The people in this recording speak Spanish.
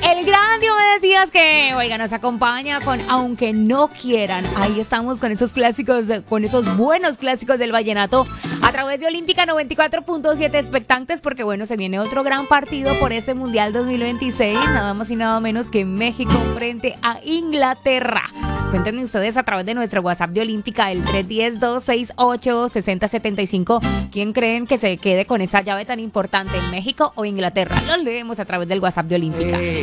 El gran Diomedes Díaz que, oiga, nos acompaña con Aunque no quieran. Ahí estamos con esos clásicos, con esos buenos clásicos del vallenato a través de Olímpica 94.7 expectantes porque, bueno, se viene otro gran partido por ese Mundial 2026, nada más y nada menos que México frente a Inglaterra. Cuéntenme ustedes a través de nuestro WhatsApp de Olímpica, el 310-268-6075, ¿quién creen que se quede con esa llave tan importante, México o Inglaterra? Lo leemos a través del WhatsApp de Olímpica.